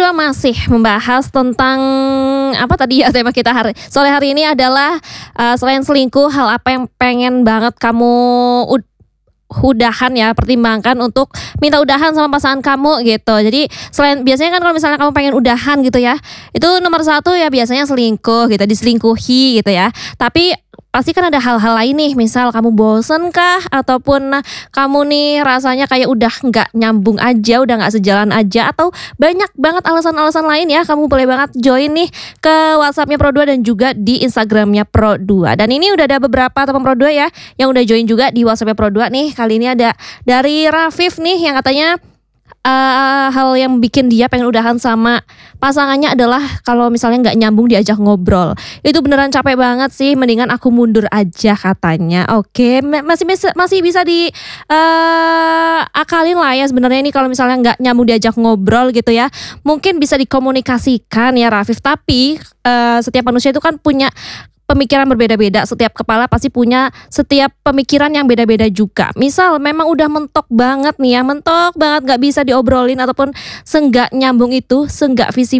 Pro2 masih membahas tentang apa tadi ya tema kita sore hari ini adalah, selain selingkuh hal apa yang pengen banget kamu udahan ya, pertimbangkan untuk minta udahan sama pasangan kamu gitu. Jadi selain biasanya kan kalau misalnya kamu pengen udahan gitu ya, itu nomor satu ya biasanya selingkuh gitu, diselingkuhi gitu ya. Tapi pasti kan ada hal-hal lain nih, misal kamu bosen kah ataupun kamu nih rasanya kayak udah nggak nyambung aja, udah nggak sejalan aja, atau banyak banget alasan-alasan lain ya. Kamu boleh banget join nih ke WhatsApp-nya Pro2 dan juga di Instagram-nya Pro2. Dan ini udah ada beberapa teman Pro2 ya yang udah join juga di WhatsApp-nya Pro2 nih. Kali ini ada dari Rafif nih yang katanya hal yang bikin dia pengen udahan sama pasangannya adalah kalau misalnya nggak nyambung diajak ngobrol. Itu beneran capek banget sih, mendingan aku mundur aja katanya. Oke, masih bisa di akalin lah ya sebenarnya ini kalau misalnya nggak nyambung diajak ngobrol gitu ya. Mungkin bisa dikomunikasikan ya Rafif, tapi setiap manusia itu kan punya pemikiran berbeda-beda, setiap kepala pasti punya setiap pemikiran yang beda-beda juga. Misal memang udah mentok banget nih ya, mentok banget gak bisa diobrolin ataupun seenggak nyambung itu, seenggak visi